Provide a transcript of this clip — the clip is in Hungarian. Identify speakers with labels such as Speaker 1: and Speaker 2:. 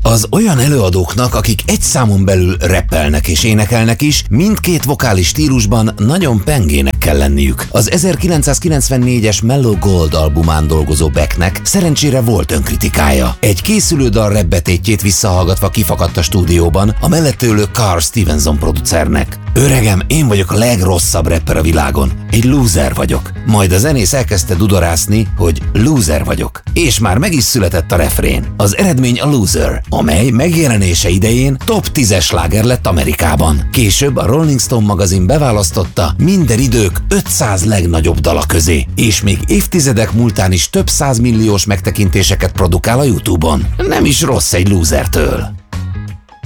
Speaker 1: Az olyan előadóknak, akik egy számon belül rappelnek és énekelnek is, mindkét vokális stílusban nagyon pengének kell lenniük. Az 1994-es Mellow Gold albumán dolgozó Becknek szerencsére volt önkritikája. Egy készülő dal rapbetétjét visszahallgatva kifakadt a stúdióban a mellett ülő Carl Stevenson producernek. Öregem, én vagyok a legrosszabb rapper a világon. Egy loser vagyok. Majd a zenész elkezdte dudorászni, hogy loser vagyok. És már meg is született a refrén. Az eredmény a Loser, amely megjelenése idején top 10-es sláger lett Amerikában. Később a Rolling Stone magazin beválasztotta minden idők 500 legnagyobb dala közé, és még évtizedek múltán is több 100 milliós megtekintéseket produkál a YouTube-on. Nem is rossz egy losertől.